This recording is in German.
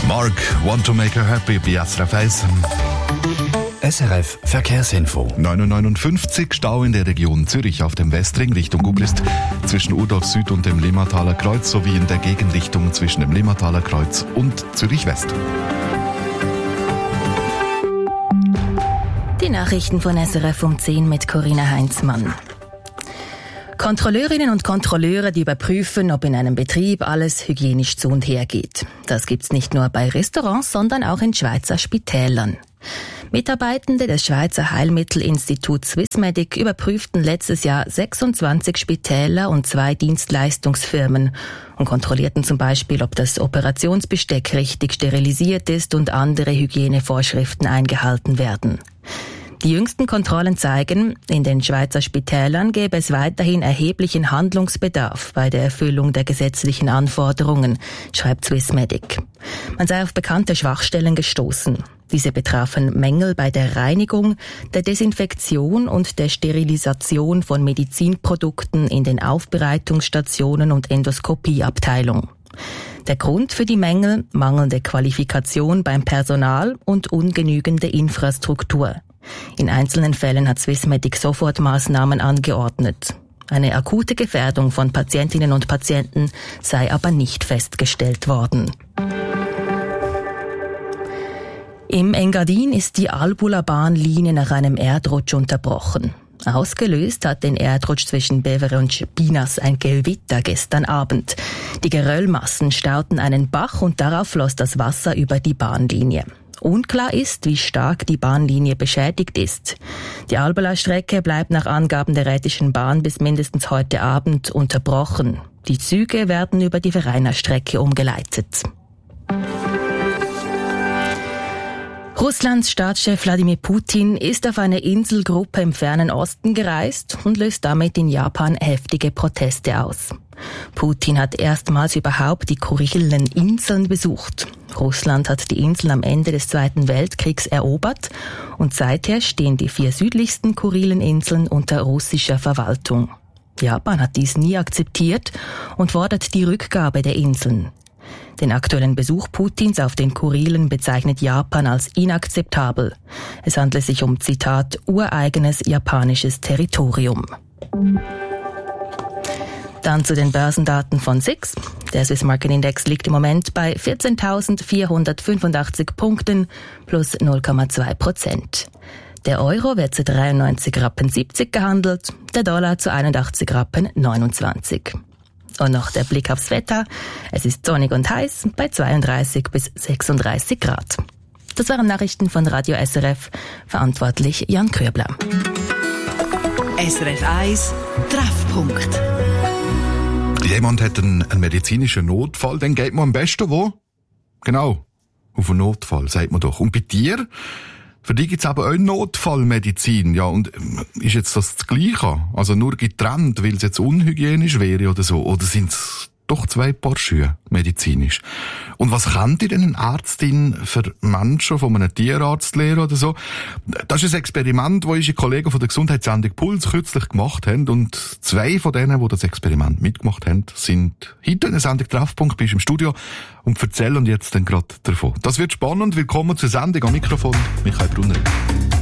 Mark, Want to Make Her Happy bei SRF 1. SRF Verkehrsinfo. 9:59 Stau in der Region Zürich auf dem Westring Richtung Guglist zwischen Urdorf Süd und dem Limmertaler Kreuz sowie in der Gegenrichtung zwischen dem Limmertaler Kreuz und Zürich West. Die Nachrichten von SRF um 10 mit Corinna Heinzmann. Kontrolleurinnen und Kontrolleure, die überprüfen, ob in einem Betrieb alles hygienisch zu und her geht. Das gibt's nicht nur bei Restaurants, sondern auch in Schweizer Spitälern. Mitarbeitende des Schweizer Heilmittelinstituts Swissmedic überprüften letztes Jahr 26 Spitäler und 2 Dienstleistungsfirmen und kontrollierten zum Beispiel, ob das Operationsbesteck richtig sterilisiert ist und andere Hygienevorschriften eingehalten werden. Die jüngsten Kontrollen zeigen, in den Schweizer Spitälern gäbe es weiterhin erheblichen Handlungsbedarf bei der Erfüllung der gesetzlichen Anforderungen, schreibt Swissmedic. Man sei auf bekannte Schwachstellen gestoßen. Diese betrafen Mängel bei der Reinigung, der Desinfektion und der Sterilisation von Medizinprodukten in den Aufbereitungsstationen und Endoskopieabteilung. Der Grund für die Mängel: mangelnde Qualifikation beim Personal und ungenügende Infrastruktur. In einzelnen Fällen hat Swissmedic Sofortmaßnahmen angeordnet. Eine akute Gefährdung von Patientinnen und Patienten sei aber nicht festgestellt worden. Im Engadin ist die Albula-Bahnlinie nach einem Erdrutsch unterbrochen. Ausgelöst hat den Erdrutsch zwischen Bevere und Spinas ein Gewitter gestern Abend. Die Geröllmassen stauten einen Bach und darauf floss das Wasser über die Bahnlinie. Unklar ist, wie stark die Bahnlinie beschädigt ist. Die Albula-Strecke bleibt nach Angaben der Rhätischen Bahn bis mindestens heute Abend unterbrochen. Die Züge werden über die Verrainer-Strecke umgeleitet. Russlands Staatschef Wladimir Putin ist auf eine Inselgruppe im fernen Osten gereist und löst damit in Japan heftige Proteste aus. Putin hat erstmals überhaupt die Kurileninseln besucht. Russland hat die Inseln am Ende des Zweiten Weltkriegs erobert und seither stehen die 4 südlichsten Kurileninseln unter russischer Verwaltung. Japan hat dies nie akzeptiert und fordert die Rückgabe der Inseln. Den aktuellen Besuch Putins auf den Kurilen bezeichnet Japan als inakzeptabel. Es handelt sich um, Zitat, ureigenes japanisches Territorium. Dann zu den Börsendaten von SIX. Der Swiss Market Index liegt im Moment bei 14.485 Punkten plus 0,2%. Der Euro wird zu 93,70 Rappen gehandelt, der Dollar zu 81,29 Rappen. Und noch der Blick aufs Wetter. Es ist sonnig und heiß bei 32 bis 36 Grad. Das waren Nachrichten von Radio SRF. Verantwortlich Jan Köbler. SRF 1 Treffpunkt. Jemand hat einen medizinischen Notfall, dann geht man am besten wo? Genau, auf einen Notfall, sagt man doch. Und bei dir? Für die gibt's aber auch Notfallmedizin. Ja, und ist jetzt das Gleiche? Also nur getrennt, weil es jetzt unhygienisch wäre oder so? Oder sind's doch 2 Paar Schuhe medizinisch? Und was kann dir denn eine Ärztin für Menschen von einem Tierarzt lehren oder so? Das ist ein Experiment, das unsere Kollegen von der Gesundheitssendung Puls kürzlich gemacht haben. Und 2 von denen, die das Experiment mitgemacht haben, sind heute in der Sendung Treffpunkt, bist im Studio und erzählen jetzt dann gerade davon. Das wird spannend. Willkommen zur Sendung am Mikrofon, Michael Brunner.